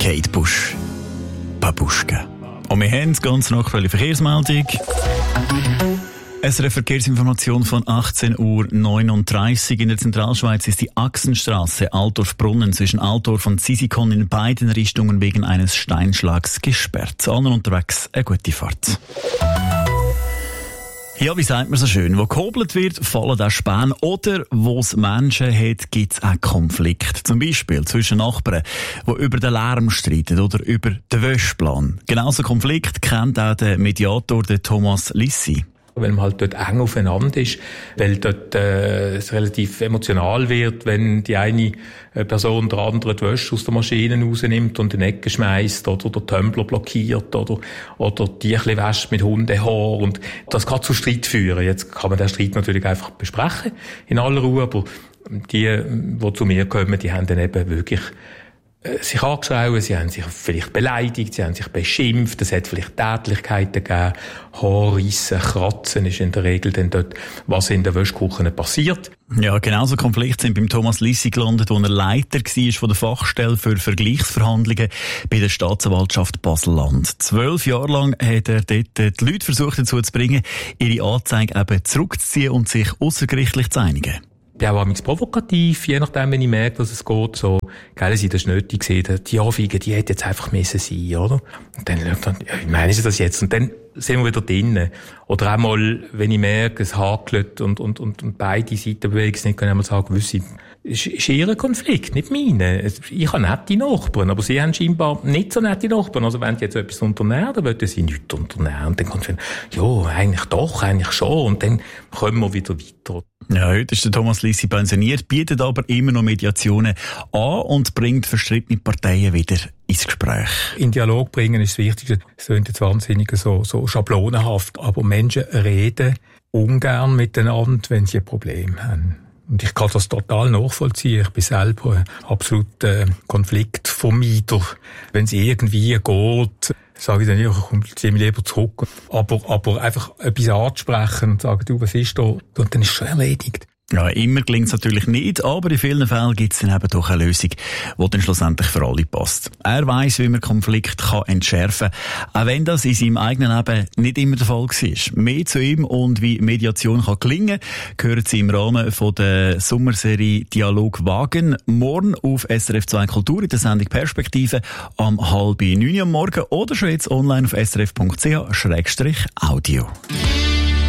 Kate Bush. Babuschka. Und wir haben ganz noch eine Verkehrsmeldung. SRF Verkehrsinformation von 18:39 Uhr. In der Zentralschweiz ist die Achsenstrasse Altdorf-Brunnen zwischen Altdorf und Sisikon in beiden Richtungen wegen eines Steinschlags gesperrt. Allen unterwegs eine gute Fahrt. Ja, wie sagt man so schön? Wo gehobelt wird, fallen auch Späne. Oder wo es Menschen hat, gibt es auch Konflikte. Zum Beispiel zwischen Nachbarn, die über den Lärm streiten oder über den Wäschplan. Genauso Konflikt kennt auch der Mediator, der Thomas Lissi. Weil man halt dort eng aufeinander ist, weil dort es relativ emotional wird, wenn die eine Person der andere die Wäsche aus der Maschine rausnimmt und in die Ecke schmeißt oder den Tumbler blockiert oder die ein bisschen wäscht mit Hundehaar, und das kann zu Streit führen. Jetzt kann man den Streit natürlich einfach besprechen in aller Ruhe, aber die zu mir kommen, die haben dann eben wirklich sich angeschrien, sie haben sich vielleicht beleidigt, sie haben sich beschimpft, es hat vielleicht Tätlichkeiten gegeben, Haarreissen, Kratzen ist in der Regel dann dort, was in der Wäschküche passiert. Ja, genauso Konflikte sind beim Thomas Lissi gelandet, wo er Leiter war von der Fachstelle für Vergleichsverhandlungen bei der Staatsanwaltschaft Basel-Land. 12 Jahre lang hat er dort die Leute versucht dazu zu bringen, ihre Anzeige eben zurückzuziehen und sich außergerichtlich zu einigen. Ich bin auch manchmal provokativ, je nachdem, wenn ich merke, dass es geht, so, gell, sie das nötig gesehen, die Anfeige, die hätte jetzt einfach müssen sein, oder? Und dann, ja, wie meinen Sie das jetzt? Und dann sind wir wieder drinnen. Oder auch mal, wenn ich merke, es hakelt und beide Seiten bewegen sich nicht, kann ich mal sagen, wissen Sie, ist Ihr Konflikt, nicht meine. Ich habe nette Nachbarn, aber Sie haben scheinbar nicht so nette Nachbarn. Also wenn Sie jetzt etwas unternehmen, dann wollen Sie nichts unternehmen. Und dann kommt man, ja, eigentlich doch, eigentlich schon. Und dann kommen wir wieder weiter. Ja, heute ist der Thomas Lissi pensioniert, bietet aber immer noch Mediationen an und bringt verstrittene Parteien wieder ins Gespräch. In Dialog bringen ist das Wichtigste. Es klingt jetzt wahnsinnig so schablonenhaft, aber Menschen reden ungern miteinander, wenn sie ein Problem haben. Und ich kann das total nachvollziehen. Ich bin selber ein absoluter Konfliktvermeider. Wenn es irgendwie geht, sage ich dann, ich ziehe mich lieber zurück. Aber einfach etwas anzusprechen und sagen, du, was ist da? Und dann ist es schon erledigt. Ja, immer gelingt es natürlich nicht, aber in vielen Fällen gibt es dann eben doch eine Lösung, die dann schlussendlich für alle passt. Er weiss, wie man Konflikte entschärfen kann, auch wenn das in seinem eigenen Leben nicht immer der Fall war. Mehr zu ihm und wie Mediation kann gelingen, hören Sie im Rahmen von der Sommerserie Dialog wagen. Morgen auf SRF 2 Kultur in der Sendung Perspektive am 8:30 am Morgen oder schon jetzt online auf srf.ch/audio.